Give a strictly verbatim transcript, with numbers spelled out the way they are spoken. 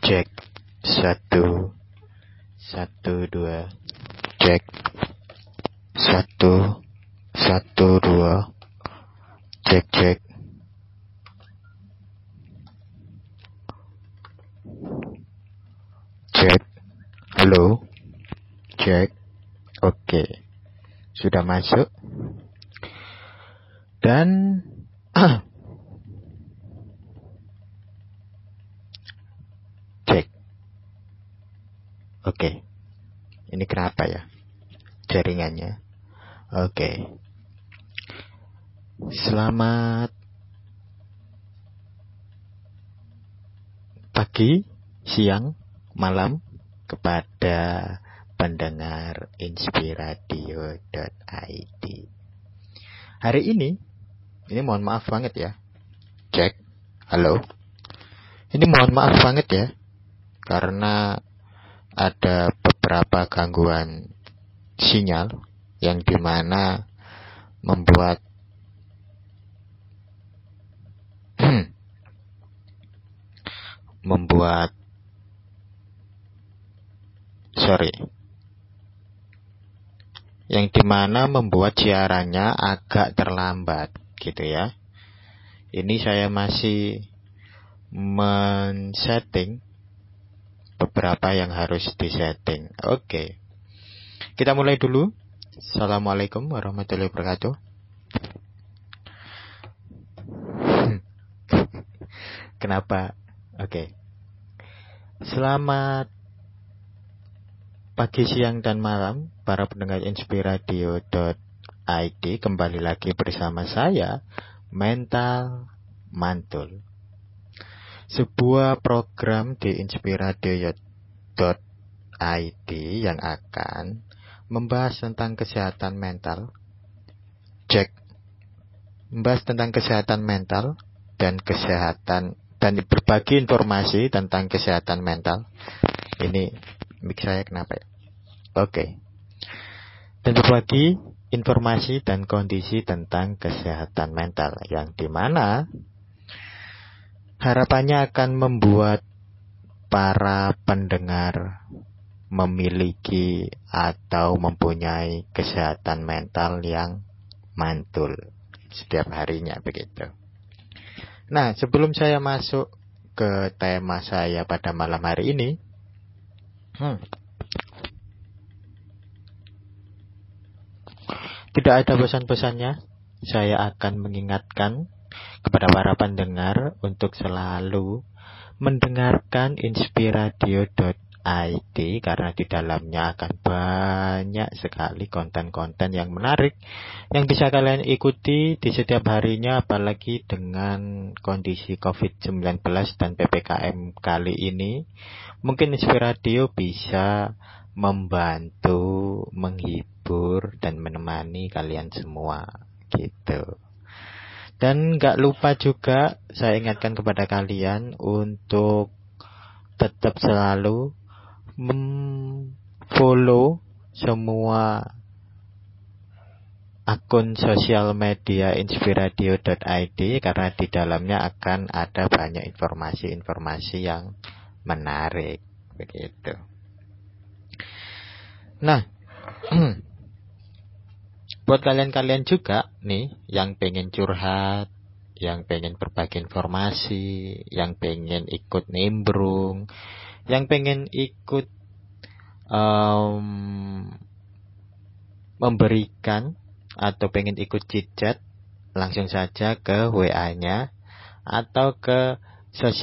Cek satu satu dua. Cek satu satu dua. Cek cek. Cek. Halo. Cek. Oke. Sudah masuk. Dan cek. Oke. Ini kenapa ya? Jaringannya. Oke. Selamat pagi, siang, malam kepada pendengar inspiradio dot i d. Hari ini, ini mohon maaf banget ya. Cek, halo. Ini mohon maaf banget ya, karena ada beberapa gangguan sinyal yang dimana membuat membuat sorry yang dimana membuat siarannya agak terlambat gitu ya. Ini saya masih men-setting beberapa yang harus disetting. Oke, kita mulai dulu. Assalamualaikum warahmatullahi wabarakatuh. Kenapa? Oke. Selamat pagi, siang, dan malam para pendengar inspiradio dot i d. Kembali lagi bersama saya, Mental Mantul. Sebuah program di inspiradio dot i d yang akan membahas tentang kesehatan mental. Cek. Membahas tentang kesehatan mental dan kesehatan dan berbagi informasi tentang kesehatan mental. Ini mic saya kenapa ya? Oke. Dan berbagi informasi dan kondisi tentang kesehatan mental, yang dimana harapannya akan membuat para pendengar memiliki atau mempunyai kesehatan mental yang mantul setiap harinya begitu. Nah, sebelum saya masuk ke tema saya pada malam hari ini, hmm, tidak ada pesan-pesannya. Saya akan mengingatkan kepada para pendengar untuk selalu mendengarkan inspiradio dot i d, karena di dalamnya akan banyak sekali konten-konten yang menarik yang bisa kalian ikuti di setiap harinya, apalagi dengan kondisi covid sembilan belas dan P P K M kali ini. Mungkin Inspiradio bisa membantu, menghibur, dan menemani kalian semua gitu. Dan gak lupa juga saya ingatkan kepada kalian untuk tetap selalu memfollow semua akun sosial media inspiradio dot i d, karena di dalamnya akan ada banyak informasi-informasi yang menarik begitu. Nah, buat kalian-kalian juga nih yang pengen curhat, yang pengen berbagi informasi, yang pengen ikut nimbrung, yang pengen ikut um, memberikan atau pengen ikut chit-chat, langsung saja ke W A-nya atau ke sosial